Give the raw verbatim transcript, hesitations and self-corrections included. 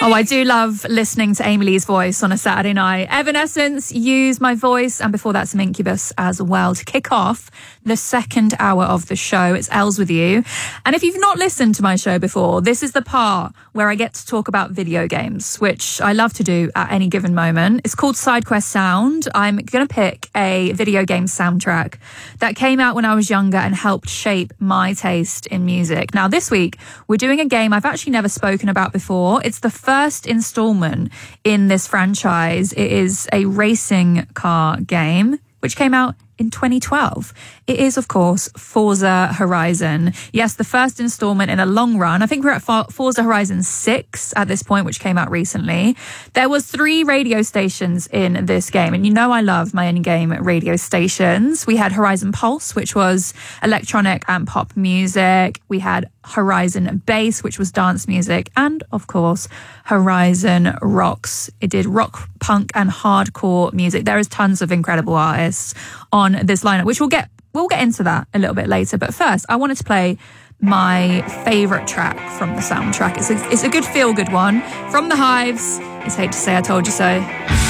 Oh, I do love listening to Amy Lee's voice on a Saturday night. Evanescence used my voice, and before that some Incubus as well to kick off the second hour of the show. It's Els with you. And if you've not listened to my show before, this is the part where I get to talk about video games, which I love to do at any given moment. It's called SideQuest Sound. I'm going to pick a video game soundtrack that came out when I was younger and helped shape my taste in music. Now, this week, we're doing a game I've actually never spoken about before. It's the first installment in this franchise. It is a racing car game, which came out in twenty twelve. It is, of course, Forza Horizon. Yes, the first installment in a long run. I think we're at Forza Horizon six at this point, which came out recently. There was three radio stations in this game, and you know I love my in-game radio stations. We had Horizon Pulse, which was electronic and pop music. We had Horizon Bass, which was dance music, and, of course, Horizon Rocks. It did rock, punk, and hardcore music. There is tons of incredible artists on this lineup, which we'll get we'll get into that a little bit later. But first, I wanted to play my favourite track from the soundtrack. It's a, it's a good feel-good one. From The Hives, it's Hate to Say I Told You So.